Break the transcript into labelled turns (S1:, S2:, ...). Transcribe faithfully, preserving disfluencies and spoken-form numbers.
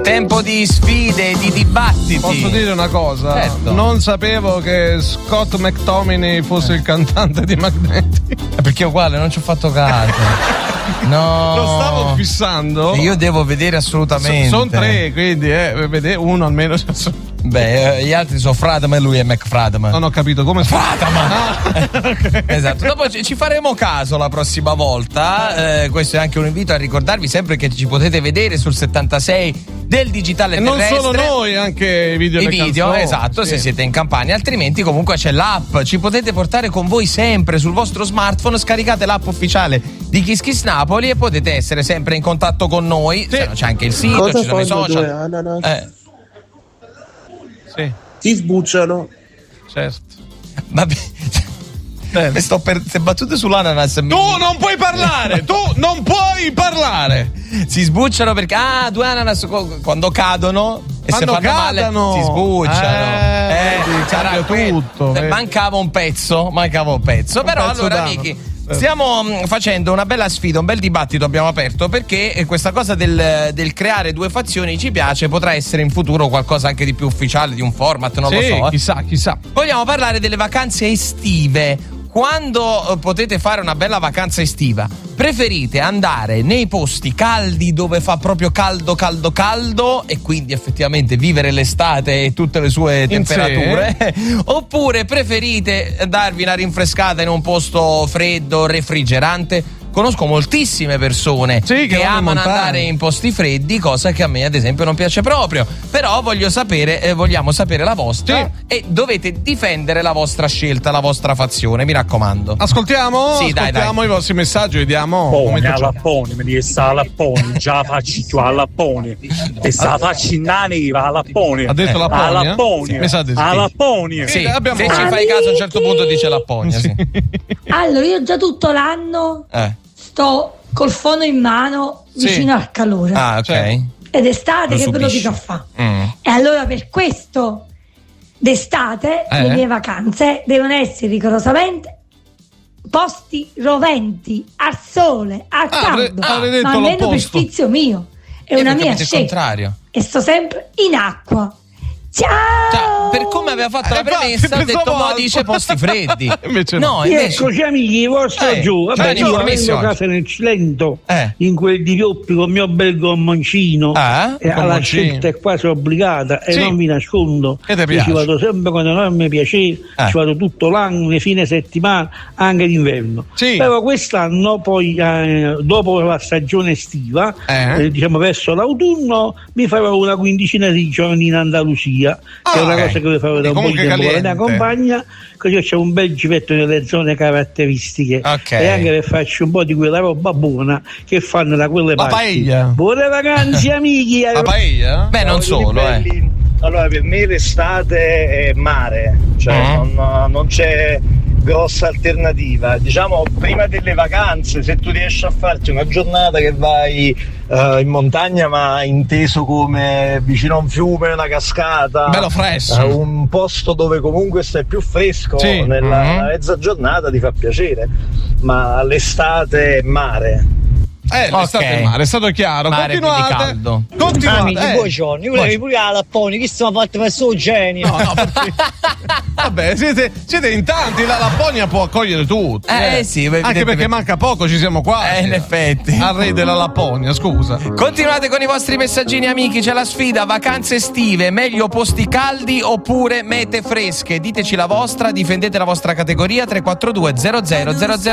S1: tempo di sfide, di dibattiti.
S2: Posso dire una cosa?
S1: Certo.
S2: Non sapevo che Scott McTominay fosse il cantante di Magneti.
S1: Perché è uguale, non ci ho fatto caso. No.
S2: Lo stavo fissando.
S1: Io devo vedere assolutamente.
S2: Sono tre, quindi eh, vede, uno almeno.
S1: Beh, eh, gli altri sono Fradama e lui è McFradama.
S2: Non ho capito come
S1: Fradama.
S2: Ah. Okay.
S1: Esatto. Dopo ci, ci faremo caso la prossima volta. Eh, questo è anche un invito a ricordarvi sempre che ci potete vedere sul settantasei del digitale
S2: e
S1: terrestre.
S2: Non solo noi, anche i video.
S1: I
S2: video,
S1: canzoni, esatto,
S2: sì.
S1: Se siete in Campania, altrimenti comunque c'è l'app. Ci potete portare con voi sempre sul vostro smartphone. Scaricate l'app ufficiale di Kiss Kiss Napoli e potete essere sempre in contatto con noi. Sì. C'è anche il sito,
S3: cosa
S1: ci sono i social.
S3: Due ananas?
S1: Eh.
S2: Sì.
S3: Ti sbucciano.
S2: Certo.
S1: Vabbè. Mi sto per se battute sull'ananas.
S2: Tu
S1: mi...
S2: non puoi parlare, tu non puoi parlare.
S1: Si sbucciano perché ah, due ananas quando cadono e
S2: quando
S1: se fanno
S2: cadano.
S1: male si sbucciano.
S2: Eh,
S1: eh,
S2: vedi,
S1: sarà
S2: cambia tutto.
S1: que- mancava un pezzo, mancava un pezzo,
S2: un
S1: però
S2: pezzo
S1: allora
S2: d'ano.
S1: amici stiamo mh, facendo una bella sfida, un bel dibattito abbiamo aperto perché questa cosa del, del creare due fazioni ci piace, potrà essere in futuro qualcosa anche di più ufficiale, di un format, non
S2: sì,
S1: lo so. Eh.
S2: Chissà, chissà.
S1: Vogliamo parlare delle vacanze estive. Quando eh, potete fare una bella vacanza estiva, preferite andare nei posti caldi dove fa proprio caldo, caldo, caldo e quindi effettivamente vivere l'estate e tutte le sue temperature? Oppure preferite darvi una rinfrescata in un posto freddo, refrigerante? Conosco moltissime persone
S2: sì, che,
S1: che amano
S2: montagna.
S1: andare in posti freddi, cosa che a me ad esempio non piace proprio. Però voglio sapere, eh, vogliamo sapere la vostra
S2: sì.
S1: e dovete difendere la vostra scelta, la vostra fazione, mi raccomando.
S2: Ascoltiamo?
S1: Sì, dai,
S2: Ascoltiamo
S1: dai.
S2: i vostri messaggi, vediamo.
S4: Pone, alla pone, mi dice sta alla pone, già faccio tu alla pone. E sta faccio in naniva alla pone.
S2: Ha detto la Lapponia?
S4: Alla pone.
S2: Sì,
S4: alla pone.
S1: Sì,
S2: abbiamo
S1: se ci fai caso a un certo punto dice Lapponia, sì.
S5: Allora, io già tutto l'anno
S1: Eh.
S5: sto col fono in mano
S2: Sì.
S5: vicino al calore.
S1: Ah, ok.
S2: Cioè.
S5: Ed estate
S1: Lo
S5: che ve lo
S1: subisci.
S5: dico a fa.
S1: Mm.
S5: E allora per questo d'estate
S2: Eh?
S5: le mie vacanze devono essere rigorosamente posti roventi, al sole, al
S2: Ah, avrei-
S5: caldo,
S2: avrei detto
S5: ma almeno per
S2: l'opposto.
S5: sfizio mio. È
S1: Io
S5: una
S1: ho
S5: mia
S1: capito il
S5: scelta.
S1: contrario.
S5: E sto sempre in acqua. Ciao!
S1: Cioè, per come aveva fatto
S2: Eh,
S1: la
S2: infatti,
S1: premessa, ha detto
S2: pensavo
S1: mo
S2: altro.
S1: dice posti freddi.
S2: Invece no.
S1: no, invece
S6: Eccoci amici, vostro
S1: Eh,
S6: giù.
S1: cioè,
S6: Vabbè, io
S1: informazioni.
S6: avendo casa nel Cilento,
S1: Eh.
S6: in quel di Pioppi con mio bel gommoncino,
S1: Ah,
S6: e alla
S2: gommoncino.
S6: scelta è quasi obbligata e
S2: Sì.
S6: non vi nascondo
S2: Che ti
S6: io
S2: piace?
S6: ci vado sempre con enorme piacere,
S1: Eh.
S6: ci vado tutto l'anno, le fine settimana, anche d'inverno.
S2: Sì.
S6: Però quest'anno poi eh, dopo la stagione estiva,
S2: Eh.
S6: eh, diciamo verso l'autunno, mi farò una quindicina di giorni in Andalusia, che è
S2: Ah,
S6: una
S2: ok.
S6: cosa che devo fare da un po' di
S2: Comunque
S6: tempo con la mia
S2: caliente.
S6: compagna, così c'è un bel giretto nelle zone caratteristiche
S1: Ok.
S6: e anche per farci un po' di quella roba buona che fanno da quelle
S2: La
S6: parti.
S2: paella.
S6: Buone vacanze amici.
S2: La paella?
S1: beh, non solo, eh.
S7: Allora, per me l'estate è mare, cioè
S1: Mm.
S7: non, non c'è grossa alternativa. Diciamo, prima delle vacanze, se tu riesci a farti una giornata che vai eh, in montagna, ma inteso come vicino a un fiume, una cascata,
S2: Bello fresco.
S7: eh, un posto dove comunque stai più fresco,
S2: Sì.
S7: nella
S1: Mhm.
S7: mezza giornata ti fa piacere, ma l'estate è mare.
S2: Eh, l'estate
S1: Ok.
S2: è mare, è stato chiaro.
S1: Mare,
S2: Continuate.
S1: quindi caldo.
S2: Continuate.
S8: Amici,
S2: eh.
S8: buongiorno, io volevo pure la Lapponi, chi stiamo fatti per suo genio?
S2: No, no, perché... Vabbè, siete, siete in tanti, la Lapponia può accogliere tutti.
S1: Eh, sì,
S2: Anche
S1: evidentemente-
S2: perché manca poco, ci siamo quasi.
S1: Eh, in effetti.
S2: Al re della Lapponia, scusa.
S1: Continuate con i vostri messaggini amici, c'è la sfida, vacanze estive, meglio posti caldi oppure mete fresche, diteci la vostra, difendete la vostra categoria tre quattro due zero zero zero zero